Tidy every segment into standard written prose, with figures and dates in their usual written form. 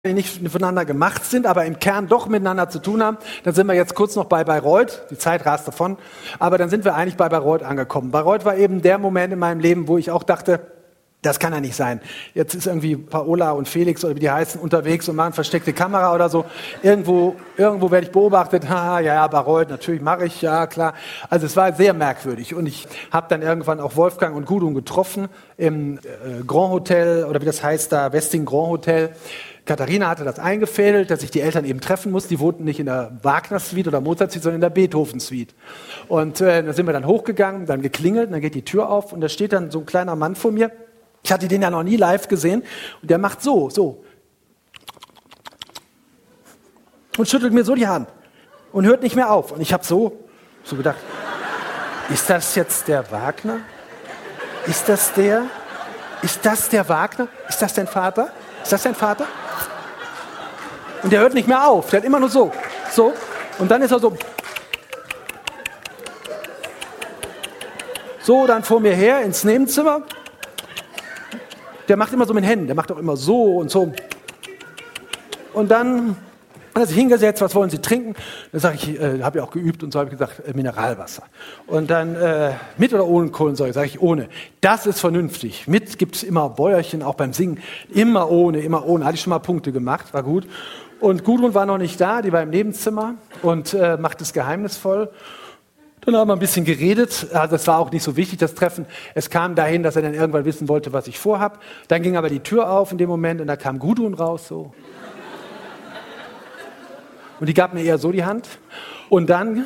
die nicht voneinander gemacht sind, aber im Kern doch miteinander zu tun haben. Dann sind wir jetzt kurz noch bei Bayreuth, die Zeit rast davon, aber dann sind wir eigentlich bei Bayreuth angekommen. Bayreuth war eben der Moment in meinem Leben, wo ich auch dachte, das kann ja nicht sein. Jetzt ist irgendwie Paola und Felix oder wie die heißen unterwegs und machen versteckte Kamera oder so. Irgendwo werde ich beobachtet. Ja, Bayreuth, natürlich mache ich, ja klar. Also es war sehr merkwürdig und ich habe dann irgendwann auch Wolfgang und Gudrun getroffen im Grand Hotel oder wie das heißt da, Westin Grand Hotel. Katharina hatte das eingefädelt, dass ich die Eltern eben treffen muss. Die wohnten nicht in der Wagner-Suite oder Mozart-Suite, sondern in der Beethoven-Suite. Und da sind wir dann hochgegangen, dann geklingelt, und dann geht die Tür auf und da steht dann so ein kleiner Mann vor mir. Ich hatte den ja noch nie live gesehen und der macht so und schüttelt mir so die Hand und hört nicht mehr auf. Und ich habe so gedacht, ist das jetzt der Wagner? Ist das der Wagner? Ist das dein Vater? Ist das dein Vater? Und der hört nicht mehr auf, der hat immer nur so. Und dann ist er so dann vor mir her ins Nebenzimmer. Der macht immer so mit den Händen, der macht auch immer so und so. Und dann hat er sich hingesetzt, was wollen Sie trinken? Dann sage ich, habe ja auch geübt und so habe ich gesagt, Mineralwasser. Und dann mit oder ohne Kohlensäure, sage ich ohne. Das ist vernünftig. Mit gibt es immer Bäuerchen, auch beim Singen. Immer ohne. Hatte ich schon mal Punkte gemacht, war gut. Und Gudrun war noch nicht da, die war im Nebenzimmer und macht es geheimnisvoll. Dann haben wir ein bisschen geredet, das war auch nicht so wichtig, das Treffen. Es kam dahin, dass er dann irgendwann wissen wollte, was ich vorhab. Dann ging aber die Tür auf in dem Moment und da kam Gudrun raus, so. Und die gab mir eher so die Hand. Und dann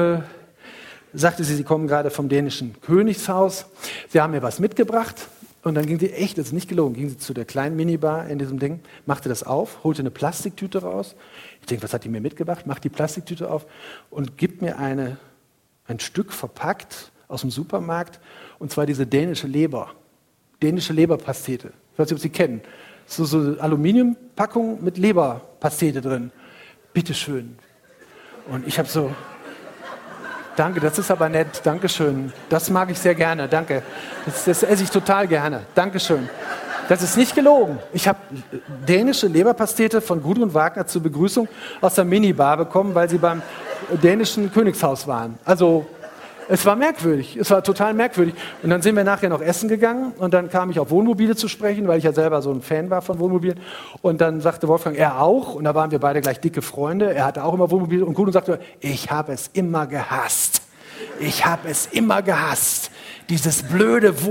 sagte sie kommen gerade vom dänischen Königshaus. Sie haben mir was mitgebracht. Und dann ging sie, echt, das ist nicht gelogen, ging sie zu der kleinen Minibar in diesem Ding, machte das auf, holte eine Plastiktüte raus. Ich denke, was hat die mir mitgebracht? Macht die Plastiktüte auf und gibt mir ein Stück verpackt aus dem Supermarkt, und zwar diese dänische Leberpastete. Ich weiß nicht, ob Sie kennen. So Aluminiumpackung mit Leberpastete drin. Bitteschön. Und ich habe so, danke, das ist aber nett, Dankeschön. Das mag ich sehr gerne, danke. Das esse ich total gerne, Dankeschön. Das ist nicht gelogen. Ich habe dänische Leberpastete von Gudrun Wagner zur Begrüßung aus der Minibar bekommen, weil sie beim dänischen Königshaus waren. Also es war merkwürdig, es war total merkwürdig. Und dann sind wir nachher noch essen gegangen und dann kam ich auf Wohnmobile zu sprechen, weil ich ja selber so ein Fan war von Wohnmobilen. Und dann sagte Wolfgang, er auch. Und da waren wir beide gleich dicke Freunde. Er hatte auch immer Wohnmobile. Und Gudrun sagte, ich habe es immer gehasst. Ich habe es immer gehasst. Dieses blöde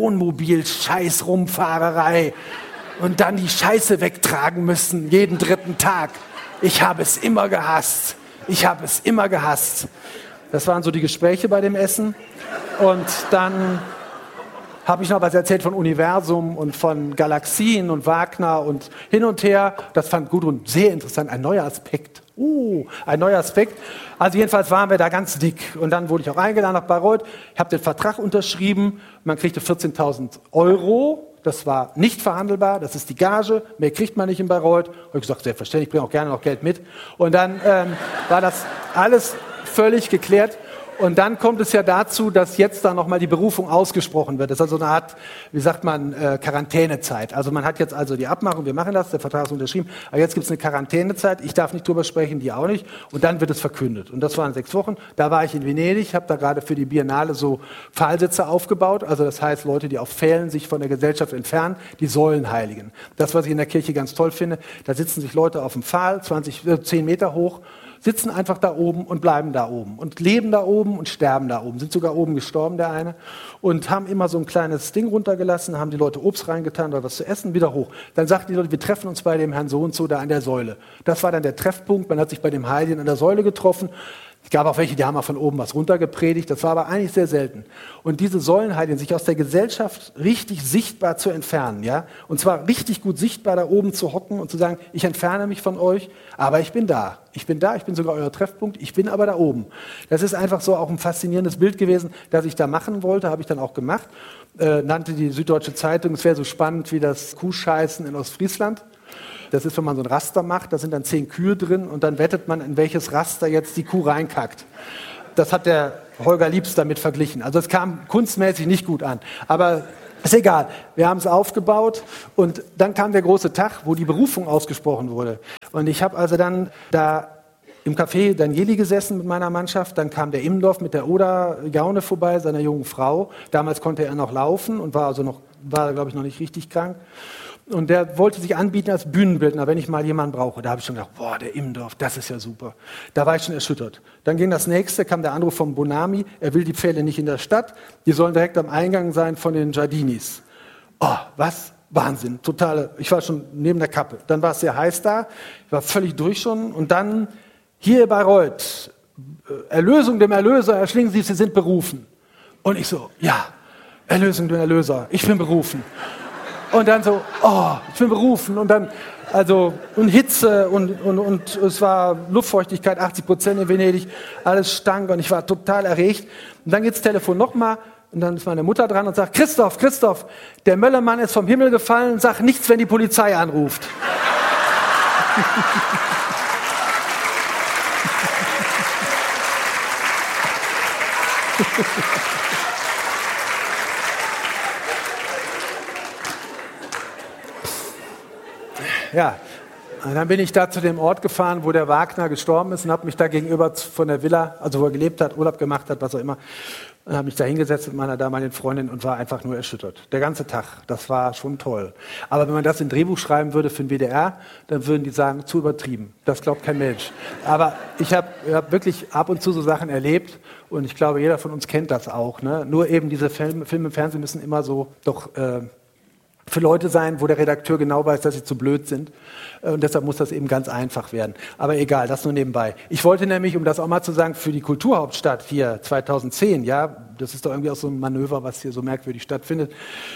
Wohnmobil-Scheiß-Rumfahrerei. Und dann die Scheiße wegtragen müssen, jeden dritten Tag. Ich habe es immer gehasst. Ich habe es immer gehasst. Das waren so die Gespräche bei dem Essen. Und dann habe ich noch was erzählt von Universum und von Galaxien und Wagner und hin und her. Das fand Gudrun sehr interessant. Ein neuer Aspekt. Ein neuer Aspekt. Also jedenfalls waren wir da ganz dick. Und dann wurde ich auch eingeladen nach Bayreuth. Ich habe den Vertrag unterschrieben. Man kriegte 14.000 €. Das war nicht verhandelbar. Das ist die Gage. Mehr kriegt man nicht in Bayreuth. Habe ich gesagt, selbstverständlich, ich bringe auch gerne noch Geld mit. Und dann war das alles völlig geklärt. Und dann kommt es ja dazu, dass jetzt da nochmal die Berufung ausgesprochen wird. Das ist also eine Art, wie sagt man, Quarantänezeit. Also man hat jetzt also die Abmachung, wir machen das, der Vertrag ist unterschrieben, aber jetzt gibt es eine Quarantänezeit, ich darf nicht drüber sprechen, die auch nicht. Und dann wird es verkündet. Und das waren 6 Wochen. Da war ich in Venedig, habe da gerade für die Biennale so Pfahlsitze aufgebaut. Also das heißt, Leute, die auf Pfählen sich von der Gesellschaft entfernen, die Säulenheiligen. Das, was ich in der Kirche ganz toll finde, da sitzen sich Leute auf dem Pfahl, 10 Meter hoch, sitzen einfach da oben und bleiben da oben und leben da oben und sterben da oben, sind sogar oben gestorben, der eine, und haben immer so ein kleines Ding runtergelassen, haben die Leute Obst reingetan oder was zu essen, wieder hoch. Dann sagten die Leute, wir treffen uns bei dem Herrn so und so da an der Säule. Das war dann der Treffpunkt, man hat sich bei dem Heiligen an der Säule getroffen. Es gab auch welche, die haben mal von oben was runtergepredigt, das war aber eigentlich sehr selten. Und diese Säulenheiligen, sich aus der Gesellschaft richtig sichtbar zu entfernen, ja, und zwar richtig gut sichtbar da oben zu hocken und zu sagen, ich entferne mich von euch, aber ich bin da, ich bin sogar euer Treffpunkt, ich bin aber da oben. Das ist einfach so auch ein faszinierendes Bild gewesen, das ich da machen wollte, habe ich dann auch gemacht, nannte die Süddeutsche Zeitung, es wäre so spannend wie das Kuhscheißen in Ostfriesland. Das ist, wenn man so ein Raster macht, da sind dann 10 Kühe drin und dann wettet man, in welches Raster jetzt die Kuh reinkackt. Das hat der Holger Liebs damit verglichen. Also es kam kunstmäßig nicht gut an. Aber Ist egal, wir haben es aufgebaut und dann kam der große Tag, wo die Berufung ausgesprochen wurde. Und ich habe also dann da im Café Danieli gesessen mit meiner Mannschaft, dann kam der Immendorf mit der Oda Jaune vorbei, seiner jungen Frau. Damals konnte er noch laufen und war glaube ich, noch nicht richtig krank. Und der wollte sich anbieten als Bühnenbildner, wenn ich mal jemanden brauche. Da habe ich schon gedacht, boah, der Immendorf, das ist ja super. Da war ich schon erschüttert. Dann ging das nächste, kam der Anruf vom Bonami, er will die Pfähle nicht in der Stadt, die sollen direkt am Eingang sein von den Giardinis. Oh, was? Wahnsinn, totale, ich war schon neben der Kappe. Dann war es sehr heiß da, ich war völlig durch schon. Und dann hier bei Bayreuth, Erlösung dem Erlöser, erschlingen Sie sind berufen. Und ich so, ja, Erlösung dem Erlöser, ich bin berufen. Und dann so, oh, ich bin berufen. Und dann, und Hitze und es war Luftfeuchtigkeit 80% in Venedig, alles stank und ich war total erregt. Und dann geht das Telefon nochmal und dann ist meine Mutter dran und sagt, Christoph, der Möllermann ist vom Himmel gefallen, sag nichts, wenn die Polizei anruft. Ja, und dann bin ich da zu dem Ort gefahren, wo der Wagner gestorben ist und habe mich da gegenüber von der Villa, also wo er gelebt hat, Urlaub gemacht hat, was auch immer, und habe mich da hingesetzt mit meiner damaligen Freundin und war einfach nur erschüttert. Der ganze Tag, das war schon toll. Aber wenn man das in ein Drehbuch schreiben würde für den WDR, dann würden die sagen, zu übertrieben. Das glaubt kein Mensch. Aber ich hab wirklich ab und zu so Sachen erlebt und ich glaube, jeder von uns kennt das auch. Ne? Nur eben diese Filme im Fernsehen müssen immer so doch für Leute sein, wo der Redakteur genau weiß, dass sie zu blöd sind. Und deshalb muss das eben ganz einfach werden. Aber egal, das nur nebenbei. Ich wollte nämlich, um das auch mal zu sagen, für die Kulturhauptstadt hier 2010, ja, das ist doch irgendwie auch so ein Manöver, was hier so merkwürdig stattfindet,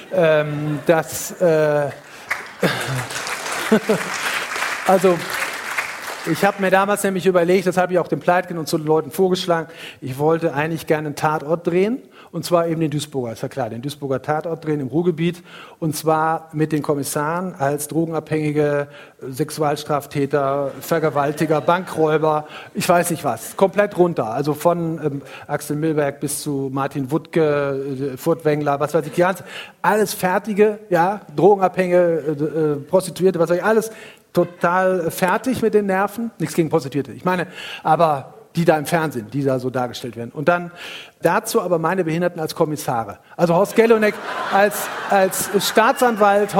also ich habe mir damals nämlich überlegt, das habe ich auch dem Pleitgen und zu den Leuten vorgeschlagen, ich wollte eigentlich gerne einen Tatort drehen, und zwar eben den Duisburger, ist ja klar, den Duisburger Tatort drehen im Ruhrgebiet, und zwar mit den Kommissaren als Drogenabhängige, Sexualstraftäter, Vergewaltiger, Bankräuber, ich weiß nicht was, komplett runter, also von Axel Milberg bis zu Martin Wuttke, Furtwängler, was weiß ich, alles Fertige, ja, Drogenabhängige, Prostituierte, was weiß ich, alles total fertig mit den Nerven. Nichts gegen Prostituierte. Ich meine, aber die da im Fernsehen, die da so dargestellt werden. Und dann dazu aber meine Behinderten als Kommissare. Also Horst Gellonek als Staatsanwalt,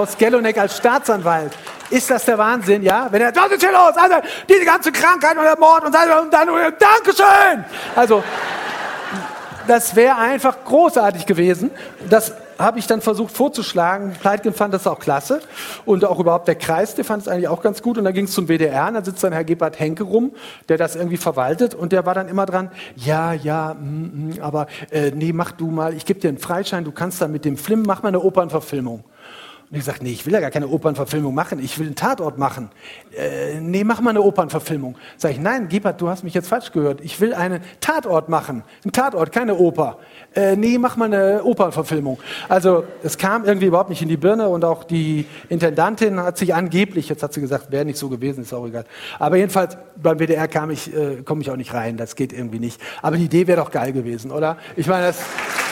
Ist das der Wahnsinn, ja? Wenn was ist hier los? Also, diese ganze Krankheit und der Mord und dann Dankeschön! Also, das wäre einfach großartig gewesen. Das habe ich dann versucht vorzuschlagen. Pleitgen fand das auch klasse. Und auch überhaupt der Kreis, der fand es eigentlich auch ganz gut. Und dann ging es zum WDR. Und da sitzt dann Herr Gebhard Henke rum, der das irgendwie verwaltet. Und der war dann immer dran, aber nee, mach du mal. Ich gebe dir einen Freischein. Du kannst dann mit dem Flim, mach mal eine Opernverfilmung. Und ich sagte, nee, ich will ja gar keine Opernverfilmung machen, ich will einen Tatort machen. Nee, mach mal eine Opernverfilmung. Sag ich, nein, Gebhard, du hast mich jetzt falsch gehört. Ich will einen Tatort machen. Ein Tatort, keine Oper. Nee, mach mal eine Opernverfilmung. Also es kam irgendwie überhaupt nicht in die Birne und auch die Intendantin hat sich angeblich, jetzt hat sie gesagt, wäre nicht so gewesen, ist auch egal. Aber jedenfalls beim WDR komme ich auch nicht rein, das geht irgendwie nicht. Aber die Idee wäre doch geil gewesen, oder? Ich meine, das...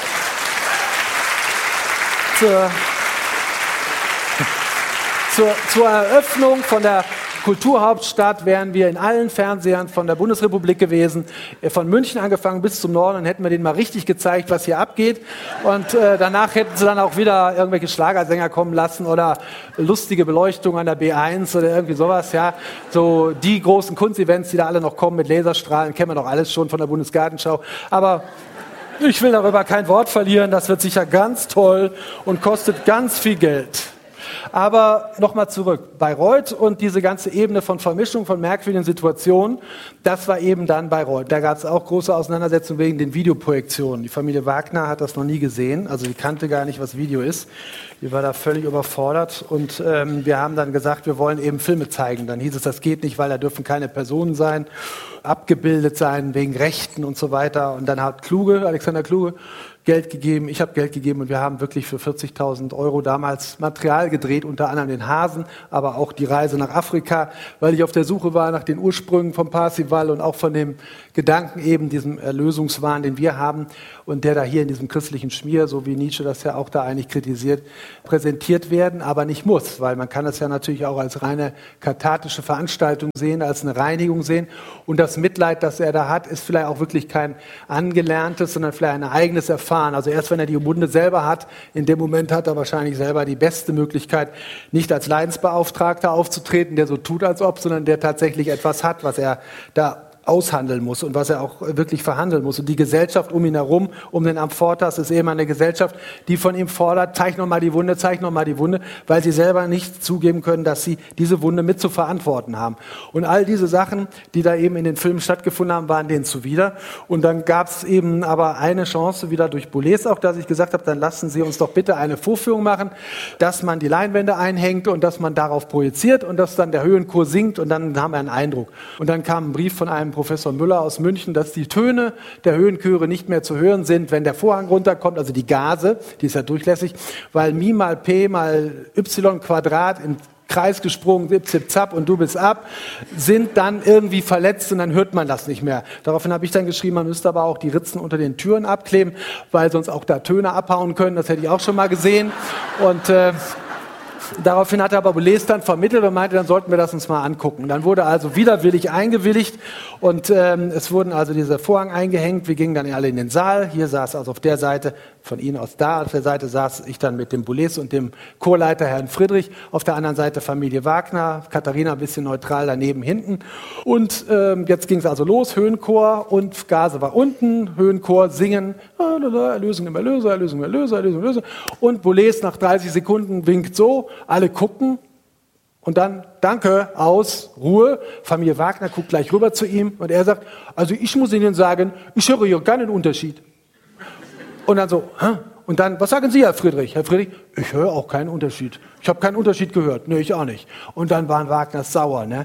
Zur Eröffnung von der Kulturhauptstadt wären wir in allen Fernsehern von der Bundesrepublik gewesen, von München angefangen bis zum Norden, und hätten wir denen mal richtig gezeigt, was hier abgeht. Und danach hätten sie dann auch wieder irgendwelche Schlagersänger kommen lassen oder lustige Beleuchtung an der B1 oder irgendwie sowas. Ja, so die großen Kunstevents, die da alle noch kommen mit Laserstrahlen, kennen wir doch alles schon von der Bundesgartenschau. Aber ich will darüber kein Wort verlieren. Das wird sicher ganz toll und kostet ganz viel Geld. Aber nochmal zurück. Bayreuth und diese ganze Ebene von Vermischung von merkwürdigen Situationen, das war eben dann Bayreuth. Da gab es auch große Auseinandersetzungen wegen den Videoprojektionen. Die Familie Wagner hat das noch nie gesehen, also die kannte gar nicht, was Video ist. Die war da völlig überfordert und wir haben dann gesagt, wir wollen eben Filme zeigen. Dann hieß es, das geht nicht, weil da dürfen keine Personen sein, abgebildet sein wegen Rechten und so weiter. Und dann hat Alexander Kluge, Geld gegeben, ich habe Geld gegeben und wir haben wirklich für 40.000 Euro damals Material gedreht, unter anderem den Hasen, aber auch die Reise nach Afrika, weil ich auf der Suche war nach den Ursprüngen vom Parzival und auch von dem Gedanken eben, diesem Erlösungswahn, den wir haben und der da hier in diesem christlichen Schmier, so wie Nietzsche das ja auch da eigentlich kritisiert, präsentiert werden, aber nicht muss, weil man kann es ja natürlich auch als reine kathartische Veranstaltung sehen, als eine Reinigung sehen und das Mitleid, das er da hat, ist vielleicht auch wirklich kein angelerntes, sondern vielleicht ein eigenes Erfahren. Also erst wenn er die Wunde selber hat, in dem Moment hat er wahrscheinlich selber die beste Möglichkeit, nicht als Leidensbeauftragter aufzutreten, der so tut, als ob, sondern der tatsächlich etwas hat, was er da aushandeln muss und was er auch wirklich verhandeln muss. Und die Gesellschaft um ihn herum, um den Amfortas, ist eben eine Gesellschaft, die von ihm fordert, zeig noch mal die Wunde, weil sie selber nicht zugeben können, dass sie diese Wunde mit zu verantworten haben. Und all diese Sachen, die da eben in den Filmen stattgefunden haben, waren denen zuwider. Und dann gab es eben aber eine Chance, wieder durch Boulez auch, dass ich gesagt habe, dann lassen Sie uns doch bitte eine Vorführung machen, dass man die Leinwände einhängt und dass man darauf projiziert und dass dann der Höhenchor singt und dann haben wir einen Eindruck. Und dann kam ein Brief von einem Professor Müller aus München, dass die Töne der Höhenchöre nicht mehr zu hören sind, wenn der Vorhang runterkommt, also die Gase, die ist ja durchlässig, weil Mi mal P mal Y Quadrat im Kreis gesprungen, zip, zip, zap und du bist ab, sind dann irgendwie verletzt und dann hört man das nicht mehr. Daraufhin habe ich dann geschrieben, man müsste aber auch die Ritzen unter den Türen abkleben, weil sonst auch da Töne abhauen können, das hätte ich auch schon mal gesehen und daraufhin hat er aber Boulez dann vermittelt und meinte, dann sollten wir das uns mal angucken. Und dann wurde also widerwillig eingewilligt und es wurden also diese Vorhang eingehängt. Wir gingen dann alle in den Saal. Hier saß also auf der Seite, von Ihnen aus da, auf der Seite saß ich dann mit dem Boulez und dem Chorleiter Herrn Friedrich. Auf der anderen Seite Familie Wagner, Katharina ein bisschen neutral daneben hinten. Und jetzt ging es also los, Höhenchor und Gase war unten, Höhenchor singen, Erlösung im Erlöser, Erlösung im Erlöser, Erlösung im Erlöser. Und Boulez nach 30 Sekunden winkt so, alle gucken und dann, danke, aus, Ruhe. Familie Wagner guckt gleich rüber zu ihm und er sagt, also ich muss Ihnen sagen, ich höre hier keinen Unterschied. Und dann so, hä? Und dann, was sagen Sie, Herr Friedrich? Herr Friedrich, ich höre auch keinen Unterschied. Ich habe keinen Unterschied gehört. Nee, ich auch nicht. Und dann waren Wagner sauer. Ne?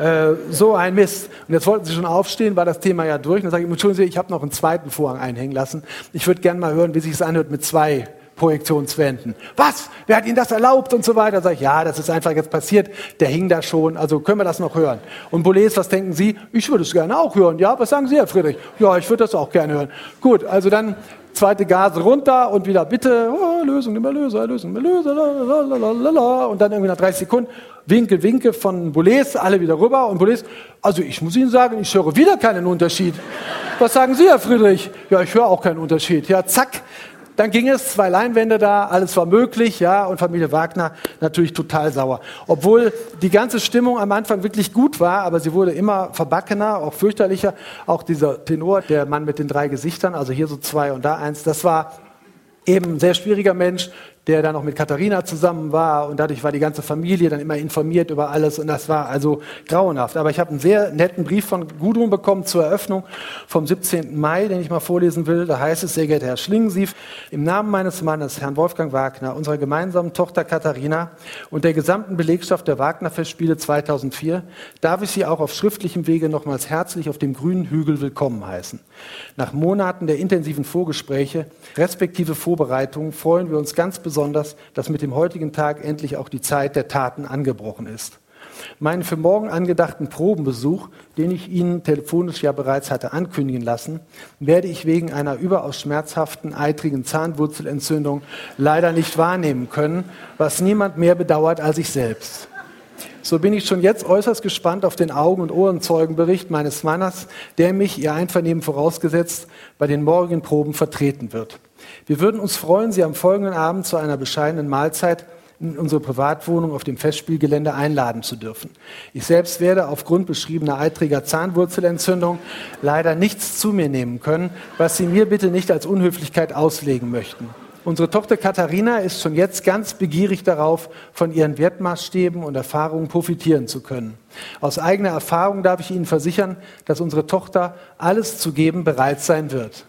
So ein Mist. Und jetzt wollten sie schon aufstehen, war das Thema ja durch. Und dann sage ich, Entschuldigen Sie, ich habe noch einen zweiten Vorhang einhängen lassen. Ich würde gerne mal hören, wie sich es anhört mit 2 Projektionswänden. Was? Wer hat Ihnen das erlaubt? Und so weiter. Sag ich, ja, das ist einfach jetzt passiert. Der hing da schon. Also können wir das noch hören? Und Boulez, was denken Sie? Ich würde es gerne auch hören. Ja, was sagen Sie, Herr Friedrich? Ja, ich würde das auch gerne hören. Gut, also dann zweite Gase runter und wieder bitte, Lösung, nimm Erlöser, Lösung, Erlöser, lalalala. Und dann irgendwie nach 30 Sekunden Winkel, Winkel von Boulez, alle wieder rüber. Und Boulez, also ich muss Ihnen sagen, ich höre wieder keinen Unterschied. Was sagen Sie, Herr Friedrich? Ja, ich höre auch keinen Unterschied. Ja, zack. Dann ging es, 2 Leinwände da, alles war möglich, ja, und Familie Wagner natürlich total sauer. Obwohl die ganze Stimmung am Anfang wirklich gut war, aber sie wurde immer verbackener, auch fürchterlicher. Auch dieser Tenor, der Mann mit den 3 Gesichtern, also hier so 2 und da 1, das war eben ein sehr schwieriger Mensch, der dann noch mit Katharina zusammen war und dadurch war die ganze Familie dann immer informiert über alles und das war also grauenhaft. Aber ich habe einen sehr netten Brief von Gudrun bekommen zur Eröffnung vom 17. Mai, den ich mal vorlesen will. Da heißt es, sehr geehrter Herr Schlingensief, im Namen meines Mannes, Herrn Wolfgang Wagner, unserer gemeinsamen Tochter Katharina und der gesamten Belegschaft der Wagner-Festspiele 2004 darf ich Sie auch auf schriftlichem Wege nochmals herzlich auf dem grünen Hügel willkommen heißen. Nach Monaten der intensiven Vorgespräche, respektive Vorbereitungen, freuen wir uns ganz besonders, dass mit dem heutigen Tag endlich auch die Zeit der Taten angebrochen ist. Meinen für morgen angedachten Probenbesuch, den ich Ihnen telefonisch ja bereits hatte ankündigen lassen, werde ich wegen einer überaus schmerzhaften, eitrigen Zahnwurzelentzündung leider nicht wahrnehmen können, was niemand mehr bedauert als ich selbst. So bin ich schon jetzt äußerst gespannt auf den Augen- und Ohrenzeugenbericht meines Mannes, der mich, Ihr Einvernehmen vorausgesetzt, bei den morgigen Proben vertreten wird. Wir würden uns freuen, Sie am folgenden Abend zu einer bescheidenen Mahlzeit in unsere Privatwohnung auf dem Festspielgelände einladen zu dürfen. Ich selbst werde aufgrund beschriebener eitriger Zahnwurzelentzündung leider nichts zu mir nehmen können, was Sie mir bitte nicht als Unhöflichkeit auslegen möchten. Unsere Tochter Katharina ist schon jetzt ganz begierig darauf, von ihren Wertmaßstäben und Erfahrungen profitieren zu können. Aus eigener Erfahrung darf ich Ihnen versichern, dass unsere Tochter alles zu geben bereit sein wird.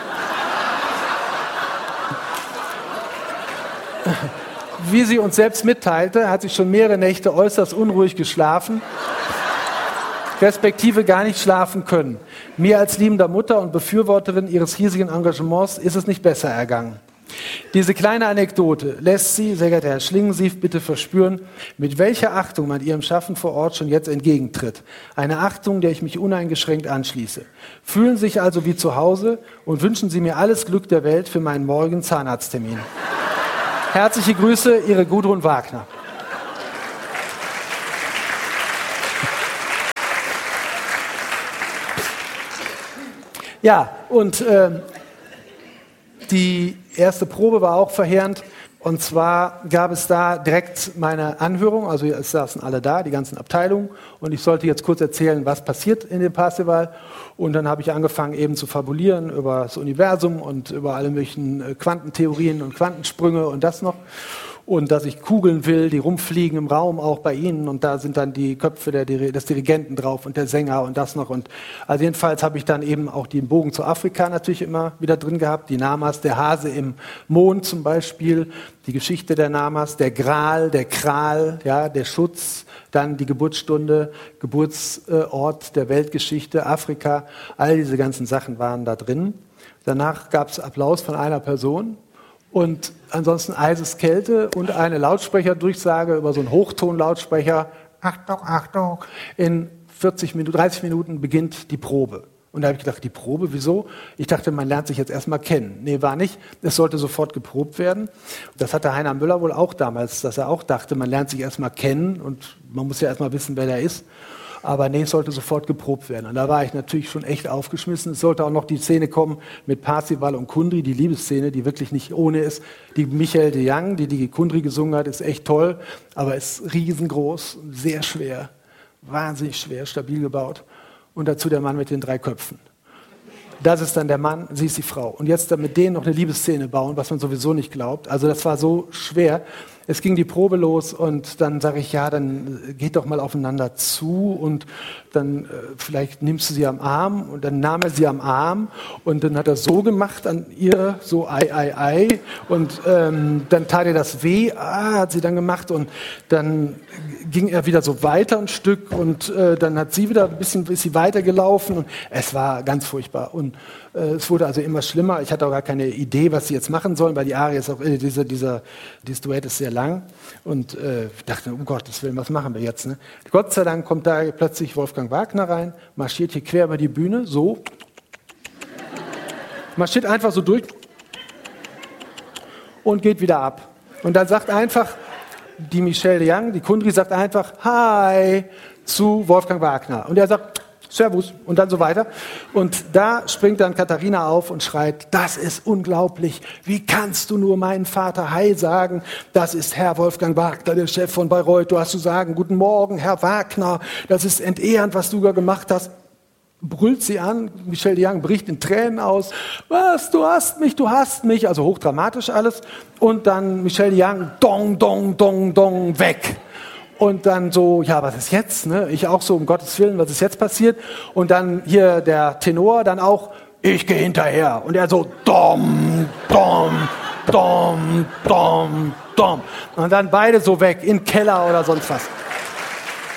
Wie sie uns selbst mitteilte, hat sie schon mehrere Nächte äußerst unruhig geschlafen. respektive gar nicht schlafen können. Mir als liebender Mutter und Befürworterin Ihres hiesigen Engagements ist es nicht besser ergangen. Diese kleine Anekdote lässt Sie, sehr geehrter Herr Schlingensief, bitte verspüren, mit welcher Achtung man Ihrem Schaffen vor Ort schon jetzt entgegentritt. Eine Achtung, der ich mich uneingeschränkt anschließe. Fühlen Sie sich also wie zu Hause und wünschen Sie mir alles Glück der Welt für meinen morgigen Zahnarzttermin. Herzliche Grüße, Ihre Gudrun Wagner. Ja, und die erste Probe war auch verheerend. Und zwar gab es da direkt meine Anhörung, also es saßen alle da, die ganzen Abteilungen. Und ich sollte jetzt kurz erzählen, was passiert in dem Parsival. Und dann habe ich angefangen eben zu fabulieren über das Universum und über alle möglichen Quantentheorien und Quantensprünge und das noch. Und dass ich Kugeln will, die rumfliegen im Raum, auch bei Ihnen. Und da sind dann die Köpfe des Dirigenten drauf und der Sänger und das noch. Und also jedenfalls habe ich dann eben auch den Bogen zu Afrika natürlich immer wieder drin gehabt. Die Namas, der Hase im Mond zum Beispiel, die Geschichte der Namas, der Gral, der Kral, ja, der Schutz, dann die Geburtsstunde, Geburtsort der Weltgeschichte, Afrika. All diese ganzen Sachen waren da drin. Danach gab es Applaus von einer Person. Und ansonsten Eiseskälte und eine Lautsprecherdurchsage über so einen Hochtonlautsprecher. Achtung, Achtung. In 30 Minuten beginnt die Probe. Und da habe ich gedacht, die Probe, wieso? Ich dachte, man lernt sich jetzt erstmal kennen. Nee, war nicht. Es sollte sofort geprobt werden. Das hatte Heiner Müller wohl auch damals, dass er auch dachte, man lernt sich erstmal kennen und man muss ja erstmal wissen, wer der ist. Aber nee, es sollte sofort geprobt werden. Und da war ich natürlich schon echt aufgeschmissen. Es sollte auch noch die Szene kommen mit Parsival und Kundry, die Liebesszene, die wirklich nicht ohne ist. Die Michael de Young, die Kundry gesungen hat, ist echt toll, aber ist riesengroß, sehr schwer, wahnsinnig schwer, stabil gebaut. Und dazu der Mann mit den 3 Köpfen. Das ist dann der Mann, sie ist die Frau. Und jetzt dann mit denen noch eine Liebesszene bauen, was man sowieso nicht glaubt. Also das war so schwer. Es ging die Probe los und dann sage ich, ja, dann geht doch mal aufeinander zu und dann vielleicht nimmst du sie am Arm und dann nahm er sie am Arm und dann hat er so gemacht an ihr, so ei und dann tat ihr das weh, hat sie dann gemacht und dann ging er wieder so weiter ein Stück und dann hat sie wieder ist sie weitergelaufen und es war ganz furchtbar und es wurde also immer schlimmer. Ich hatte auch gar keine Idee, was sie jetzt machen sollen, weil die Arie ist auch, dieses Duett ist sehr lang. Und ich dachte, um Gottes Willen, was machen wir jetzt? Ne? Gott sei Dank kommt da plötzlich Wolfgang Wagner rein, marschiert hier quer über die Bühne, so. Marschiert einfach so durch und geht wieder ab. Und dann sagt einfach die Michelle de Young, die Kundry, sagt einfach Hi zu Wolfgang Wagner. Und er sagt Servus und dann so weiter. Und da springt dann Katharina auf und schreit, das ist unglaublich. Wie kannst du nur meinen Vater Hi sagen? Das ist Herr Wolfgang Wagner, der Chef von Bayreuth. Du hast zu sagen, guten Morgen, Herr Wagner. Das ist entehrend, was du da gemacht hast. Brüllt sie an, Michelle de Young bricht in Tränen aus. Was, du hast mich. Also hochdramatisch alles. Und dann Michelle de Young, dong, dong, dong, dong, weg. Und dann so, ja, was ist jetzt? Ne? Ich auch so, um Gottes Willen, was ist jetzt passiert? Und dann hier der Tenor dann auch, ich gehe hinterher. Und er so, dom, dom, dom, dom, dom. Und dann beide so weg, in den Keller oder sonst was.